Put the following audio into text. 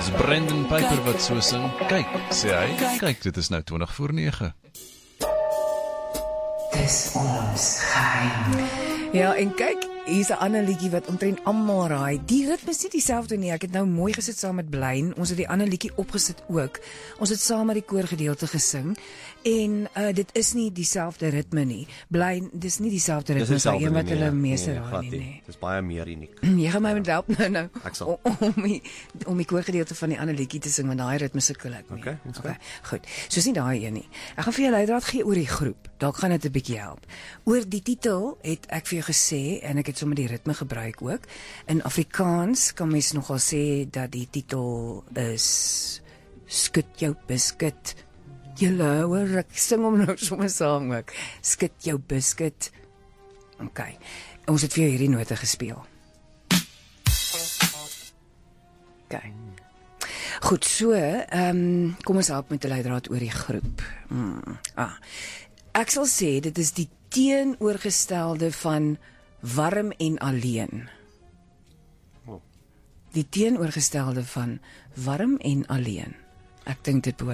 Dis Brendan Piper wat so sing. Kyk, sê hy. Kyk, dit is nou 20:09. Dis ons geheim. Ja, en kyk, hier's 'n ander liedjie wat omtrent almal raai. Die ritme is nie dieselfde nie. Ek het nou mooi gesit saam met Blyn. Ons het die ander liedjie opgesit ook. Ons het saam met die koorgedeelte gesing. En dit is nie dieselfde ritme nie. Blyn, dis nie dieselfde ritme as een wat hulle meeste raai nie. Dis baie meer uniek. Jy gaan my met help nou. Ek sal. Om die koorgedeelte van die ander liedjie te sing, want daai ritme sukkel ek nie. Okay, goed. Soos nie daai een nie. Ek gaan vir jou leidraad gee oor die groep. Dalk gaan dit 'n bietjie help. Oor die titel het ek vir jou gesê, en ek het sommer die ritme gebruik ook. In Afrikaans kan mens nogal sê dat die titel is Skud jou biskit. Julle hoor, ek sing hom nou sommer saam ook. Skud jou biskit. Okay. Ons het vir jou hierdie note gespeel. Okay. Goed, so, kom ons help met 'n leidraad oor die groep. Ek sal sê, dit is die teenoorgestelde van warm en alleen. Die teenoorgestelde van warm en alleen. Ek dink dit behoort